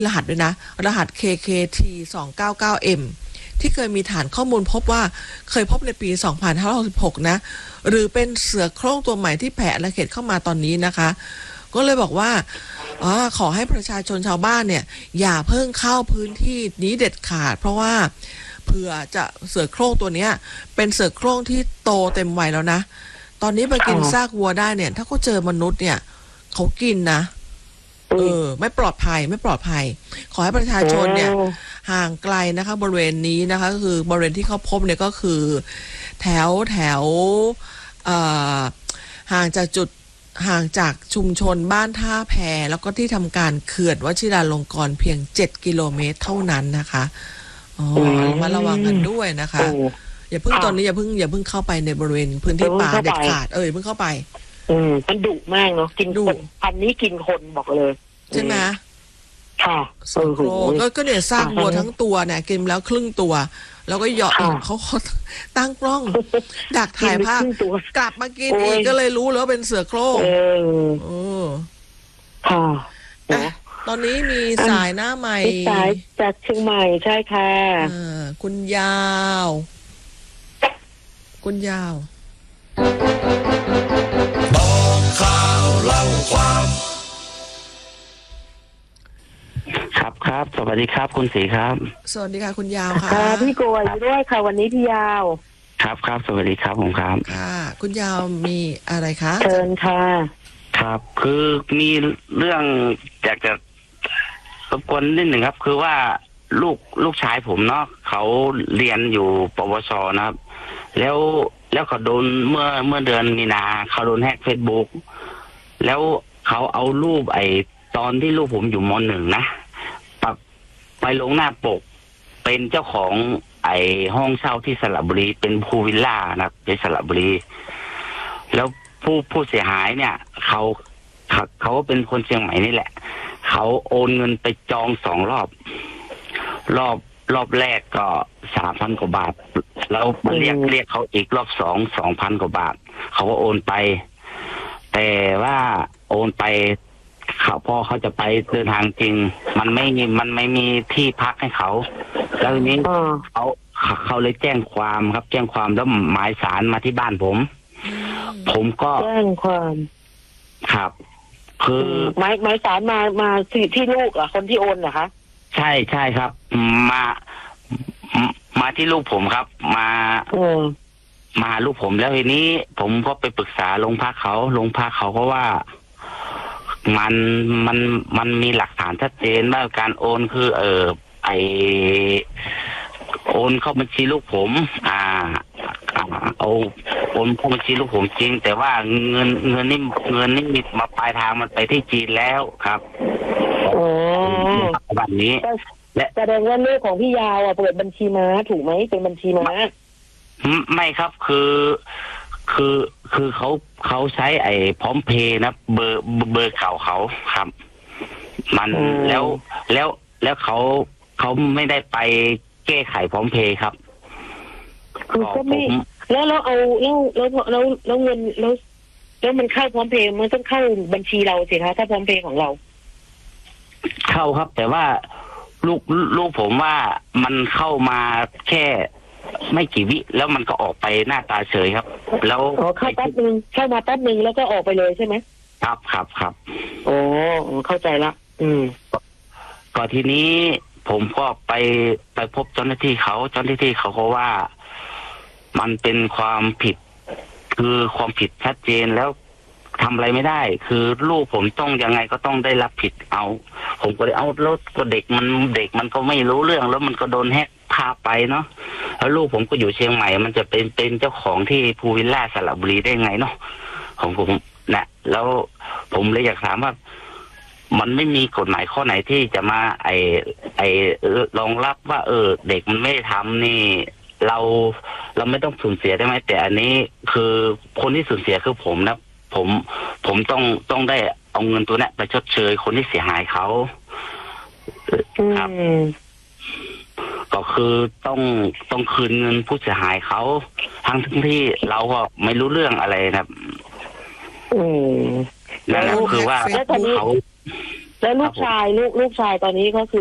รหัสด้วยนะรหัส KKT 299M ที่เคยมีฐานข้อมูลพบว่าเคยพบในปี2566นะหรือเป็นเสือโคร่งตัวใหม่ที่แผ่อาณาเขตเข้ามาตอนนี้นะคะก็เลยบอกว่าขอให้ประชาชนชาวบ้านเนี่ยอย่าเพิ่งเข้าพื้นที่นี้เด็ดขาดเพราะว่าเผื่อจะเสือโคร่งตัวเนี้ยเป็นเสือโคร่งที่โตเต็มวัยแล้วนะตอนนี้มากินซากวัวได้เนี่ยถ้าเขาเจอมนุษย์เนี่ยเขากินนะไม่ปลอดภัยขอให้ประชาชนเนี่ยห่างไกลนะคะบริเวณนี้นะคะก็คือบริเวณที่เขาพบเนี่ยก็คือแถวห่างจากชุมชนบ้านท่าแพแล้วก็ที่ทำการเขื่อนวชิราลงกรณ์เพียง7 กิโลเมตรเท่านั้นนะคะมาระวังกันด้วยนะคะอย่าเพิ่งตอนนี้อย่าเพิ่งเข้าไปในบริเวณพื้นที่ป่าเด็ดขาดอย่าเพิ่งเข้าไปมันดุมากเนาะกินคนพันนี้กินคนบอกเลยใช่ไหมค่ะก็เนี่ยซากวัวทั้งตัวเนี่ยกินแล้วครึ่งตัวแล้วก็เหยาะเขาตั้งกล้องดักถ่ายภาพกลับมากินอีกก็เลยรู้แล้วเป็นเสือโคร่งค่ะตอนนี้มีสายหน้าใหม่สายจากเชียงใหม่ใช่ค่ะคุณยาวบอกข่าวเล่าความครับสวัสดีครับคุณศรีครับสวัสดีค่ะคุณยาวค่ะพี่โกยด้วยค่ะวันนี้พี่ยาวครับสวัสดีครับผมครับค่ะคุณยาวมีอะไรคะเชิญค่ะครับคือมีเรื่องอยากจะรบกวนนิดหนึ่งครับคือว่าลูกชายผมเนาะเขาเรียนอยู่ปวชนะครับแล้วเขาโดนเมื่อเดือนมีนาเขาโดนแฮก Facebook แล้วเขาเอารูปตอนที่ลูกผมอยู่ม.1 นะไปลงหน้าปกเป็นเจ้าของห้องเช่าที่สระบุรีเป็นพูลวิลล่านะครับในสระบุรีแล้วผู้เสียหายเนี่ยเขาเป็นคนเชียงใหม่นี่แหละเขาโอนเงินไปจอง2 รอบแรกก็3,000 กว่าบาทแล้วมาเรียกเขาอีกรอบ2,000 กว่าบาทเขาก็โอนไปแต่ว่าโอนไปพอเขาจะไปเดินทางจริงมันไม่มีที่พักให้เขาแล้วทีนี้เขาเลยแจ้งความแล้วหมายศาลมาที่บ้านผมก็แจ้งความครับคือหมายศาลมาที่ลูกเหรอคนที่โอนเหรอคะใช่ครับมาที่ลูกผมครับมาลูกผมแล้วทีนี้ผมก็ไปปรึกษาโรงพักเขาก็ว่ามันมีหลักฐานชัดเจนว่าการโอนคือโอนเข้าบัญชีลูกผมเอาโอนเข้าบัญชีลูกผมจริงแต่ว่าเงินนี่มาปลายทางมันไปที่จีนแล้วครับแบบนี้และแสดงว่าลูกของพี่ยาวเปิดบัญชีม้าถูกไหมเป็นบัญชีม้าไม่ครับคือเขาใช้พร้อมเพย์นะเบอร์เก่าเขาครับมันแล้วเขาไม่ได้ไปแก้ไขพร้อมเพย์ครับคือก็ไม่แล้วเอาแล้วเงินแล้วมันเข้าพร้อมเพย์มันต้องเข้าบัญชีเราสิคะถ้าพร้อมเพย์ของเราเข้าครับแต่ว่าลูกผมว่ามันเข้ามาแค่ไม่กี่วิแล้วมันก็ออกไปหน้าตาเฉยครับแล้วเข้ามาแป๊บนึงแล้วก็ออกไปเลยใช่ไหมครับโอ้เข้าใจละก่อนทีนี้ผมก็ไปพบเจ้าหน้าที่เขาก็ว่ามันเป็นความผิดคือความผิดชัดเจนแล้วทำอะไรไม่ได้คือลูกผมต้องยังไงก็ต้องได้รับผิดผมก็เลยเอาแล้วก็เด็กมันก็ไม่รู้เรื่องแล้วมันก็โดนแฮกพาไปเนาะแล้วลูกผมก็อยู่เชียงใหม่มันจะเป็นเจ้าของที่พูลวิลล่าสระบุรีได้ไงเนาะผมนะแล้วผมเลยอยากถามว่ามันไม่มีกฎหมายข้อไหนที่จะมารองรับว่าเด็กมันไม่ได้ทำนี่เราไม่ต้องสูญเสียได้ไหมแต่อันนี้คือคนที่สูญเสียคือผมนะผมต้องได้เอาเงินตัวนี้ไปชดเชยคนที่เสียหายเขาครับก็คือต้องคืนเงินผู้เสียหายเขาทั้งที่เราก็ไม่รู้เรื่องอะไรนะนั่นคือว่าเขาแล้วลูกชายตอนนี้ก็คือ